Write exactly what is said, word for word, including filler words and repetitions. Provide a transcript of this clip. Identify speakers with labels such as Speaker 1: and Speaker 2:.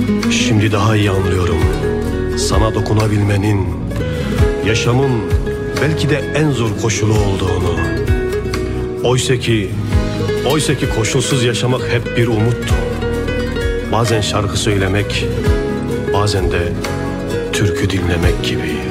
Speaker 1: Şimdi daha iyi anlıyorum. Sana dokunabilmenin, yaşamın belki de en zor koşulu olduğunu. Oysa ki, oysa ki koşulsuz yaşamak hep bir umuttu. Bazen şarkı söylemek, bazen de türkü dinlemek gibi.